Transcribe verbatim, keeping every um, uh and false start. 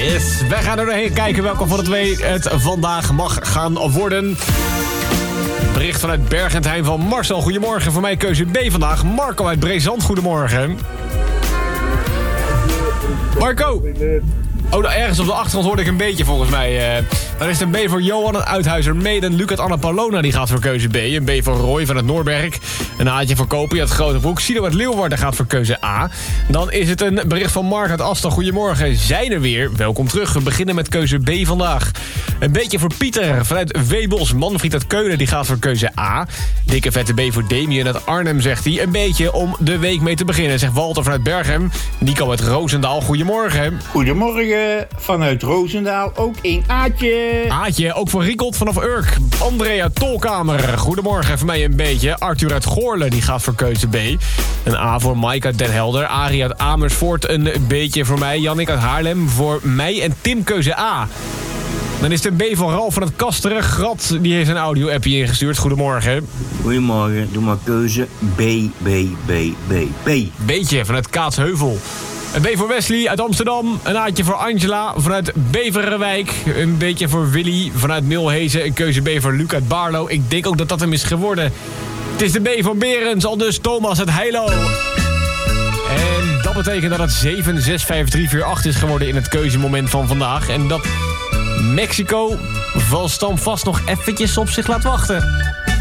Yes, wij gaan er doorheen kijken welke van de twee het vandaag mag gaan worden. Bericht vanuit Bergentheim van Marcel. Goedemorgen, voor mij keuze B vandaag. Marco uit Brezand, goedemorgen. Marco! Oh, nou, ergens op de achtergrond hoorde ik een beetje volgens mij. Uh, dan is het een B voor Johan uit Uithuizer Meden. Luc uit Anna Paulona die gaat voor keuze B. Een B voor Roy van het Noorberg. Een Aatje voor Kopie uit Grotebroek. Sido uit Leeuwarden gaat voor keuze A. Dan is het een bericht van Mark uit Asten. Goedemorgen, zijn er weer. Welkom terug. We beginnen met keuze B vandaag. Een beetje voor Pieter vanuit Weebos. Manfried uit Keulen die gaat voor keuze A. Dikke vette B voor Damien uit Arnhem, zegt hij. Een beetje om de week mee te beginnen, zegt Walter vanuit Berghem. Nico uit Roosendaal, goedemorgen. Goedemorgen, vanuit Roosendaal ook een Aatje. Aatje, ook voor Riekold vanaf Urk. Andrea Tolkamer, goedemorgen, voor mij een beetje. Arthur uit Goorlen, die gaat voor keuze B. Een A voor Mike uit Den Helder. Arie uit Amersfoort, een beetje voor mij. Jannik uit Haarlem, voor mij. En Tim keuze A. Dan is het een B van Ralf van het Kasteren. Grat, die heeft een audio-appje ingestuurd. Goedemorgen. Goedemorgen, doe maar keuze B, B, B, B, B. Beetje vanuit Kaatsheuvel. Een B voor Wesley uit Amsterdam. Een Aatje voor Angela vanuit Beverwijk. Een beetje voor Willy vanuit Milhezen. Een keuze B voor Luc uit Baarlo. Ik denk ook dat dat hem is geworden. Het is de B van Berens, al dus Thomas uit Heilo. En dat betekent dat het zeven zes vijf drie vier acht is geworden in het keuzemoment van vandaag. En dat Mexico van stand vast nog eventjes op zich laat wachten.